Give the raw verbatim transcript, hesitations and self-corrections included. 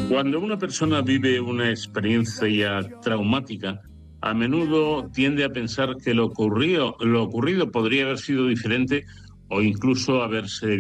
Cuando una persona vive una experiencia traumática, a menudo tiende a pensar que lo ocurrido, lo ocurrido podría haber sido diferente o incluso haberse